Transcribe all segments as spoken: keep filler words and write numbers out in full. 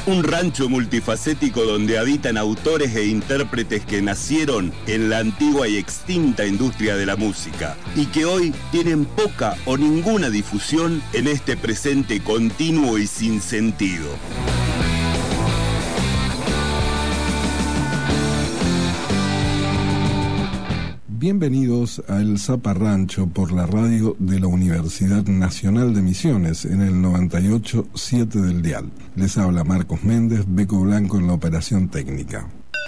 Un rancho multifacético donde habitan autores e intérpretes que nacieron en la antigua y extinta industria de la música y que hoy tienen poca o ninguna difusión en este presente continuo y sin sentido. Bienvenidos a El Zaparrancho por la radio de la Universidad Nacional de Misiones en el noventa y ocho punto siete del dial. Les habla Marcos Méndez, Beco Blanco en la operación técnica.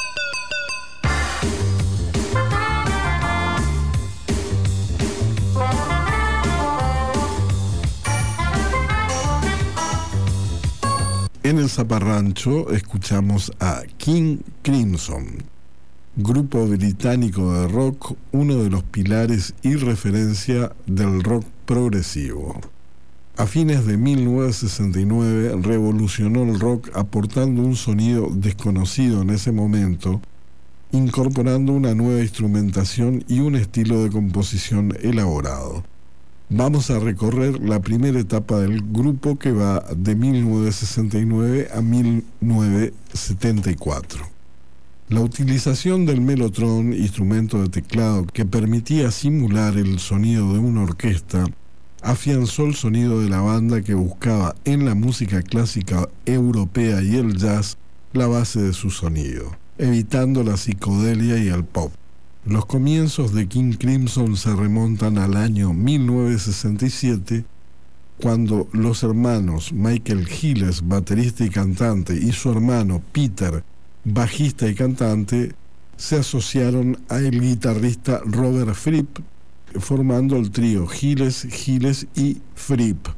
En El Zaparrancho escuchamos a King Crimson, grupo británico de rock, uno de los pilares y referencia del rock progresivo. A fines de mil novecientos sesenta y nueve revolucionó el rock aportando un sonido desconocido en ese momento, incorporando una nueva instrumentación y un estilo de composición elaborado. Vamos a recorrer la primera etapa del grupo que va de mil novecientos sesenta y nueve a mil novecientos setenta y cuatro. La utilización del mellotron, instrumento de teclado que permitía simular el sonido de una orquesta, afianzó el sonido de la banda que buscaba en la música clásica europea y el jazz la base de su sonido, evitando la psicodelia y el pop. Los comienzos de King Crimson se remontan al año mil novecientos sesenta y siete, cuando los hermanos Michael Giles, baterista y cantante, y su hermano Peter, bajista y cantante, se asociaron al guitarrista Robert Fripp, formando el trío Giles, Giles y Fripp.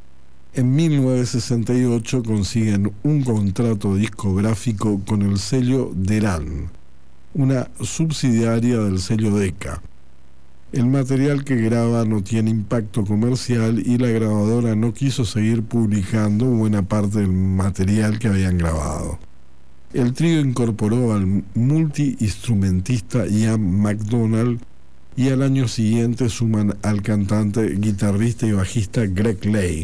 En mil novecientos sesenta y ocho consiguen un contrato discográfico con el sello Deran, una subsidiaria del sello Decca. El material que graba no tiene impacto comercial y la grabadora no quiso seguir publicando buena parte del material que habían grabado. El trío incorporó al multiinstrumentista Ian McDonald y al año siguiente suman al cantante, guitarrista y bajista Greg Lay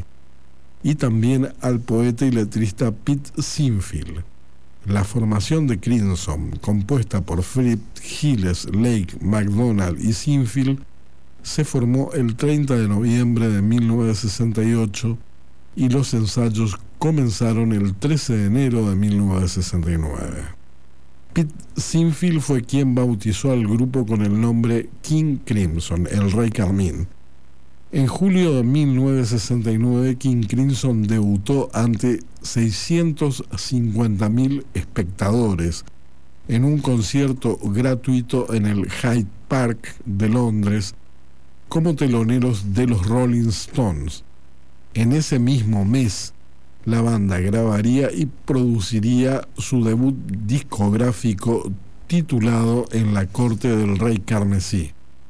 y también al poeta y letrista Pete Sinfield. La formación de Crimson, compuesta por Fripp, Giles, Lake, McDonald y Sinfield, se formó el treinta de noviembre de mil novecientos sesenta y ocho y los ensayos comenzaron el trece de enero de mil novecientos sesenta y nueve. Pete Sinfield fue quien bautizó al grupo con el nombre King Crimson, el Rey Carmín. En julio de mil novecientos sesenta y nueve, King Crimson debutó ante seiscientos cincuenta mil espectadores en un concierto gratuito en el Hyde Park de Londres como teloneros de los Rolling Stones. En ese mismo mes, la banda grabaría y produciría su debut discográfico titulado En la corte del rey carmesí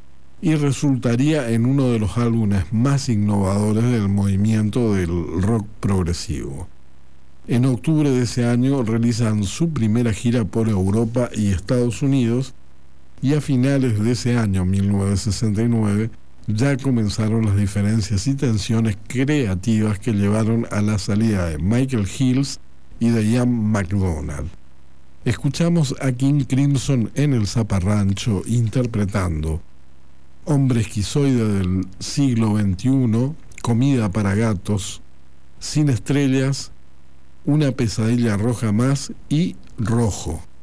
y resultaría en uno de los álbumes más innovadores del movimiento del rock progresivo. En octubre de ese año realizan su primera gira por Europa y Estados Unidos y a finales de ese año, mil novecientos sesenta y nueve, ya comenzaron las diferencias y tensiones creativas que llevaron a la salida de Michael Giles y de Ian McDonald. Escuchamos a King Crimson en El Zaparrancho interpretando Hombre esquizoide del siglo veintiuno, Comida para gatos, Sin estrellas, Una pesadilla roja más y Rojo.